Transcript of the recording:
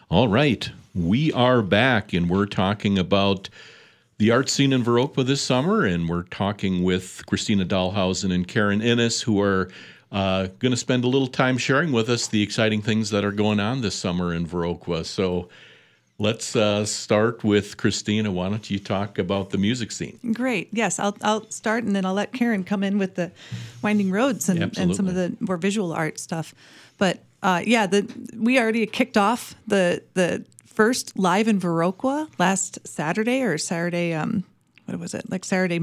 All right, we are back, and we're talking about the art scene in Viroqua this summer, and we're talking with Christina Dahlhausen and Karen Innes, who are going to spend a little time sharing with us the exciting things that are going on this summer in Viroqua. So let's start with Christina. Why don't you talk about the music scene? Great. Yes, I'll start, and then I'll let Karen come in with the winding roads and some of the more visual art stuff. But we already kicked off the first Live in Viroqua last Saturday, Saturday